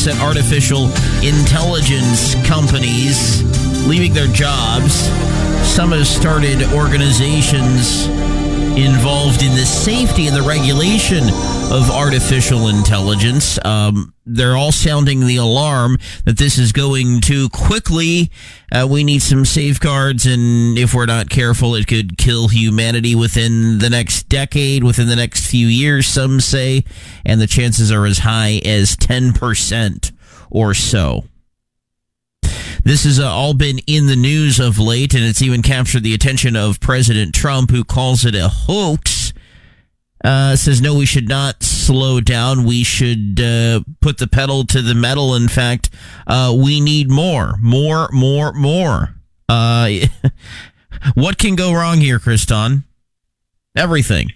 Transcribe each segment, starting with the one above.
folks at artificial intelligence companies leaving their jobs. Some have started organizations involved in the safety and the regulation of artificial intelligence. They're all sounding the alarm that this is going too quickly. We need some safeguards, and if we're not careful, it could kill humanity within the next decade, within the next few years, some say, and the chances are as high as 10% or so. This has all been in the news of late, and it's even captured the attention of President Trump, who calls it a hoax. Says, no, we should not slow down. We should put the pedal to the metal. In fact, we need more. What can go wrong here, Kriston? Everything.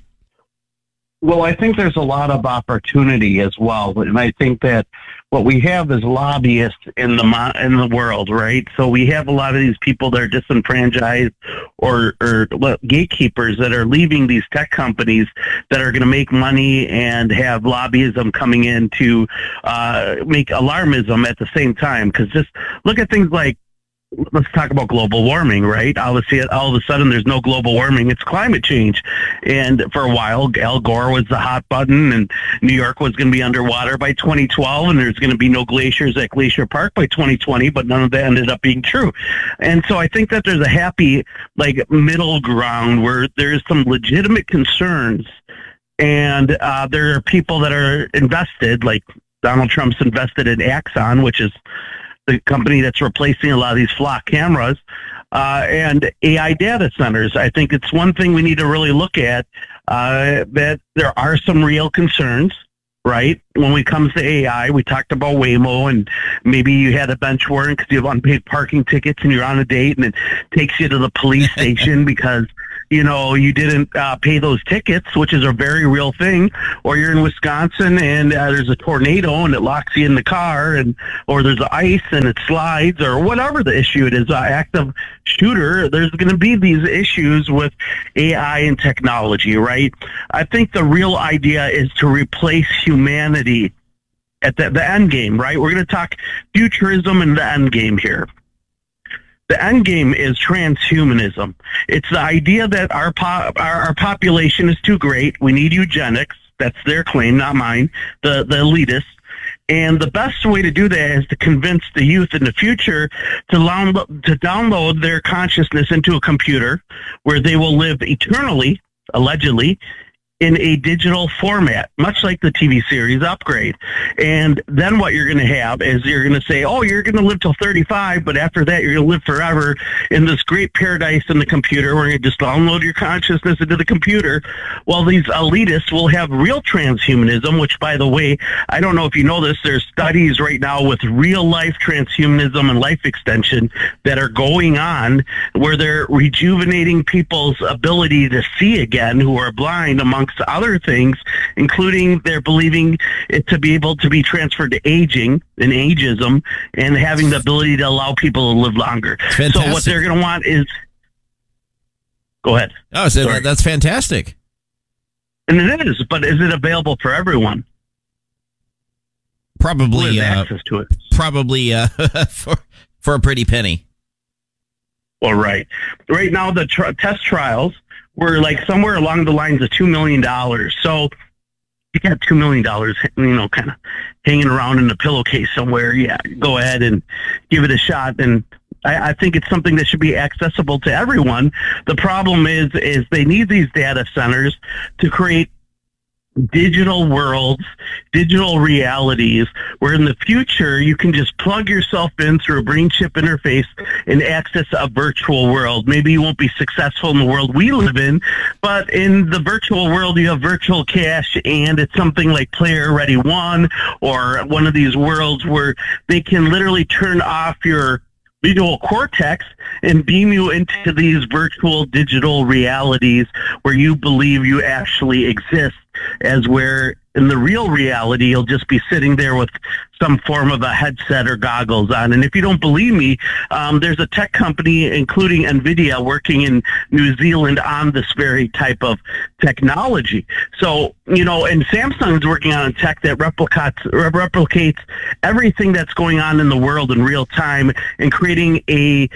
Well, I think there's a lot of opportunity as well, and I think that what we have is lobbyists in the world, right? So we have a lot of these people that are disenfranchised or gatekeepers that are leaving these tech companies that are going to make money and have lobbyism coming in to make alarmism at the same time. Because just look at things like, let's talk about global warming, right? All of a sudden, there's no global warming. It's climate change. And for a while, Al Gore was the hot button, and New York was going to be underwater by 2012, and there's going to be no glaciers at Glacier Park by 2020, but none of that ended up being true. And so I think that there's a happy, middle ground where there's some legitimate concerns, and there are people that are invested, like Donald Trump's invested in Axon, which is the company that's replacing a lot of these flock cameras, and AI data centers. I think it's one thing we need to really look at, that there are some real concerns, right? When it comes to AI, we talked about Waymo, and maybe you had a bench warrant because you have unpaid parking tickets and you're on a date, and it takes you to the police station because you didn't pay those tickets, which is a very real thing. Or you're in Wisconsin and there's a tornado and it locks you in the car, or there's ice and it slides, or whatever the issue it is, active shooter. There's going to be these issues with AI and technology, right? I think the real idea is to replace humanity at the end game, right? We're going to talk futurism and the end game here. The end game is transhumanism. It's the idea that our population is too great. We need eugenics. That's their claim, not mine, the elitists. And the best way to do that is to convince the youth in the future to download their consciousness into a computer where they will live eternally, allegedly, in a digital format, much like the TV series Upgrade. And then what you're going to have is you're going to say, oh, you're going to live till 35, but after that, you're going to live forever in this great paradise in the computer where you just download your consciousness into the computer. Well, these elitists will have real transhumanism, which, by the way, I don't know if you know this, there's studies right now with real life transhumanism and life extension that are going on where they're rejuvenating people's ability to see again who are blind, among other things, including they're believing it to be able to be transferred to aging and ageism and having the ability to allow people to live longer. So what they're going to want is... Go ahead. Oh, so that's fantastic. And it is, but is it available for everyone? Probably access to it. Probably for a pretty penny. Well, right. Right now, the test trials were somewhere along the lines of $2 million. So you got $2 million, kind of hanging around in a pillowcase somewhere. Yeah, go ahead and give it a shot. And I think it's something that should be accessible to everyone. The problem is they need these data centers to create digital worlds, digital realities, where in the future you can just plug yourself in through a brain chip interface and access a virtual world. Maybe you won't be successful in the world we live in, but in the virtual world you have virtual cash, and it's something like Player Ready One or one of these worlds where they can literally turn off your visual cortex and beam you into these virtual digital realities where you believe you actually exist, as where In the real reality, you'll just be sitting there with some form of a headset or goggles on. And if you don't believe me, there's a tech company, including NVIDIA, working in New Zealand on this very type of technology. So, you know, and Samsung is working on a tech that replicates everything that's going on in the world in real time and creating a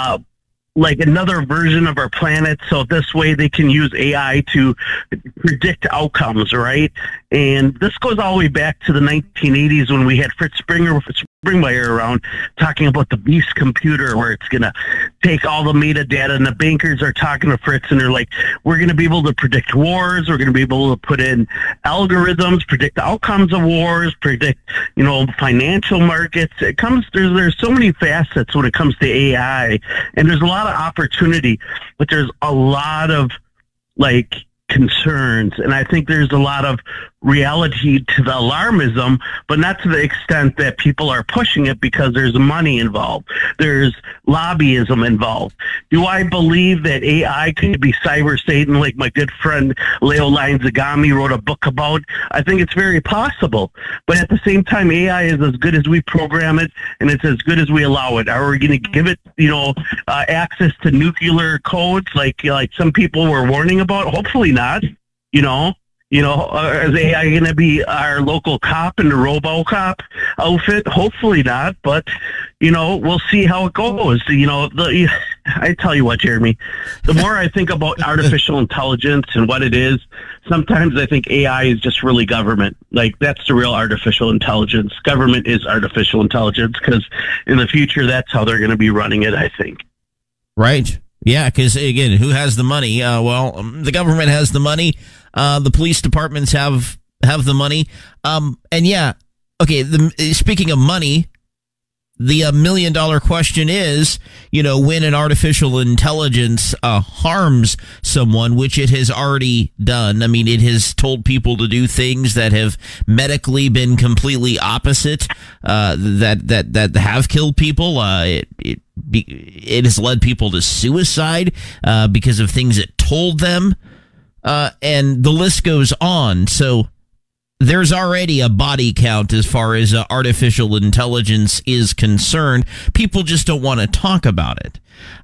like another version of our planet, so this way they can use AI to predict outcomes, right? And this goes all the way back to the 1980s when we had Fritz Springmeier around talking about the beast computer, where it's going to take all the metadata, and the bankers are talking to Fritz, and they're like, we're going to be able to predict wars, we're going to be able to put in algorithms, predict the outcomes of wars, predict, you know, financial markets. It comes, there's so many facets when it comes to AI, and there's a lot of opportunity, but there's a lot of like concerns, and I think there's a lot of reality to the alarmism, but not to the extent that people are pushing it, because there's money involved, there's lobbyism involved. Do I believe that AI could be cyber Satan, like my good friend Leo Zagami wrote a book about? I think it's very possible, but at the same time, AI is as good as we program it, and it's as good as we allow it. Are we going to give it, you know, access to nuclear codes like some people were warning about? Hopefully not. You know, is AI going to be our local cop in the RoboCop outfit? Hopefully not, but, you know, we'll see how it goes. You know, I tell you what, Jeremy, the more I think about artificial intelligence and what it is, sometimes I think AI is just really government. Like, that's the real artificial intelligence. Government is artificial intelligence, because in the future, that's how they're going to be running it, I think. Right. Yeah, because, again, who has the money? Well, the government has the money. The police departments have the money. And, yeah, okay, speaking of money, the $1 million question is, you know, when an artificial intelligence harms someone, which it has already done. I mean, it has told people to do things that have medically been completely opposite, that have killed people. It has led people to suicide because of things it told them, and the list goes on. So there's already a body count as far as artificial intelligence is concerned. People just don't want to talk about it.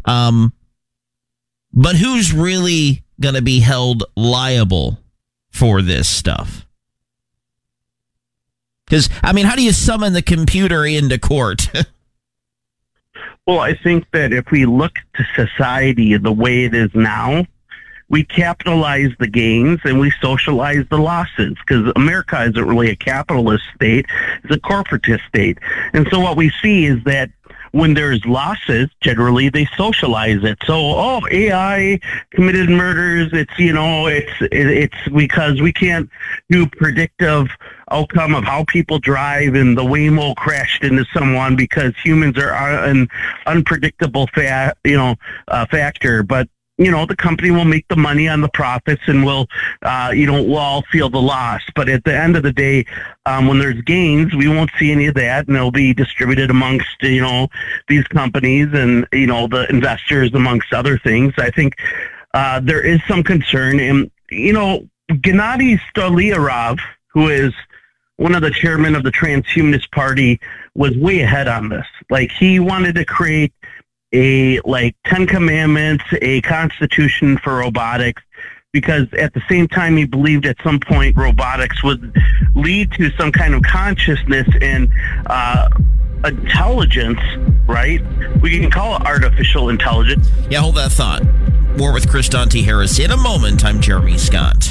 But who's really going to be held liable for this stuff? Because, I mean, how do you summon the computer into court? Well, I think that if we look to society the way it is now, we capitalize the gains and we socialize the losses, because America isn't really a capitalist state, it's a corporatist state. And so what we see is that when there's losses, generally they socialize it. So, AI committed murders, it's, you know, it's because we can't do predictive outcome of how people drive, and the Waymo crashed into someone because humans are an unpredictable factor. But, you know, the company will make the money on the profits, and we'll all feel the loss. But at the end of the day, when there's gains, we won't see any of that, and they'll be distributed amongst, you know, these companies and, you know, the investors, amongst other things. I think there is some concern. And, you know, Gennady Stolyarov, who is one of the chairmen of the Transhumanist Party, was way ahead on this. Like, he wanted to create a 10 Commandments, a constitution for robotics, because at the same time he believed at some point robotics would lead to some kind of consciousness and intelligence, right? We can call it artificial intelligence. Yeah, hold that thought. More with Chris Dante Harris in a moment. I'm Jeremy Scott.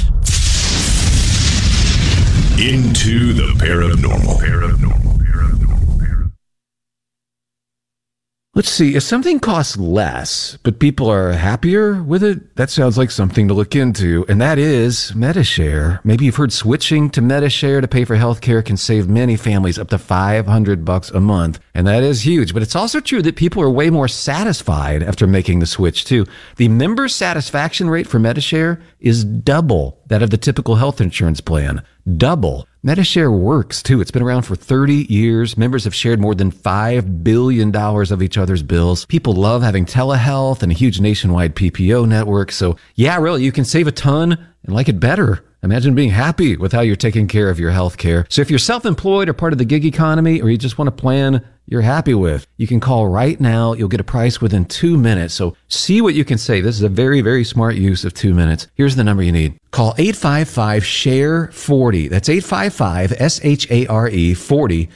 Into the paranormal. Let's see, if something costs less, but people are happier with it, that sounds like something to look into, and that is Medi-Share. Maybe you've heard switching to Medi-Share to pay for healthcare can save many families up to $500 a month, and that is huge. But it's also true that people are way more satisfied after making the switch, too. The member satisfaction rate for Medi-Share is double that of the typical health insurance plan. Double. Medi-Share works, too. It's been around for 30 years. Members have shared more than $5 billion of each other's bills. People love having telehealth and a huge nationwide PPO network. So, yeah, really, you can save a ton and like it better. Imagine being happy with how you're taking care of your health care. So if you're self-employed or part of the gig economy, or you just want a plan you're happy with, you can call right now. You'll get a price within 2 minutes. So see what you can save. This is a very, very smart use of 2 minutes. Here's the number you need. Call 855-SHARE-40. That's 855-SHARE-40.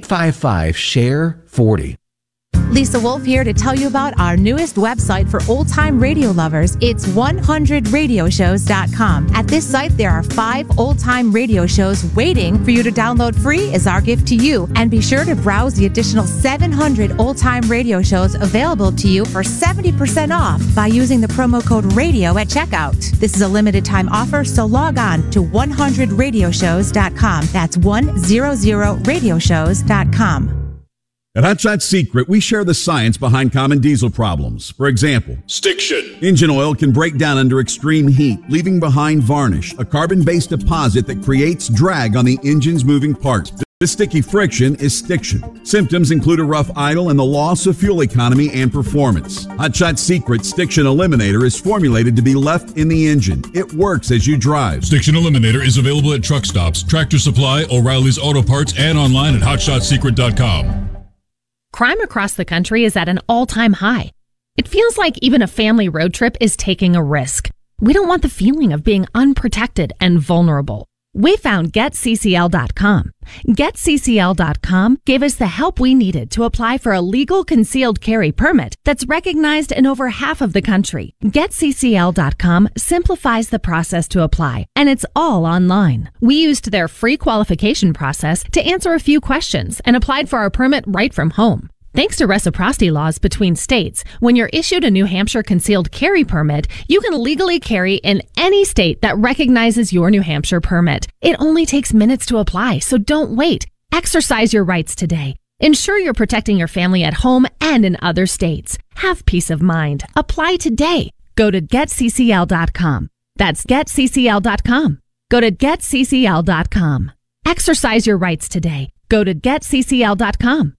855-SHARE-40. Lisa Wolf here to tell you about our newest website for old-time radio lovers. It's 100radioshows.com. At this site, there are 5 old-time radio shows waiting for you to download free as our gift to you. And be sure to browse the additional 700 old-time radio shows available to you for 70% off by using the promo code RADIO at checkout. This is a limited-time offer, so log on to 100radioshows.com. That's 100radioshows.com. At Hot Shot Secret, we share the science behind common diesel problems. For example, Stiction. Engine oil can break down under extreme heat, leaving behind varnish, a carbon-based deposit that creates drag on the engine's moving parts. This sticky friction is stiction. Symptoms include a rough idle and the loss of fuel economy and performance. Hot Shot Secret Stiction Eliminator is formulated to be left in the engine. It works as you drive. Stiction Eliminator is available at truck stops, Tractor Supply, O'Reilly's Auto Parts, and online at hotshotsecret.com. Crime across the country is at an all-time high. It feels like even a family road trip is taking a risk. We don't want the feeling of being unprotected and vulnerable. We found GetCCL.com. GetCCL.com gave us the help we needed to apply for a legal concealed carry permit that's recognized in over half of the country. GetCCL.com simplifies the process to apply, and it's all online. We used their free qualification process to answer a few questions and applied for our permit right from home. Thanks to reciprocity laws between states, when you're issued a New Hampshire concealed carry permit, you can legally carry in any state that recognizes your New Hampshire permit. It only takes minutes to apply, so don't wait. Exercise your rights today. Ensure you're protecting your family at home and in other states. Have peace of mind. Apply today. Go to GetCCL.com. That's GetCCL.com. Go to GetCCL.com. Exercise your rights today. Go to GetCCL.com.